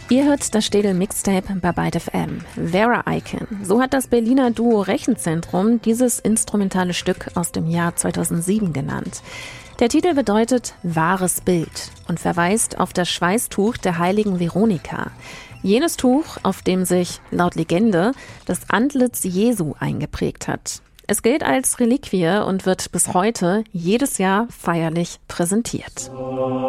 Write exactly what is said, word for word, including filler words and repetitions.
Ihr hört das Städel Mixtape bei Byte F M. Vera Icon. So hat das Berliner Duo Rechenzentrum dieses instrumentale Stück aus dem Jahr zweitausendsieben genannt. Der Titel bedeutet wahres Bild und verweist auf das Schweißtuch der heiligen Veronika. Jenes Tuch, auf dem sich, laut Legende, das Antlitz Jesu eingeprägt hat. Es gilt als Reliquie und wird bis heute jedes Jahr feierlich präsentiert.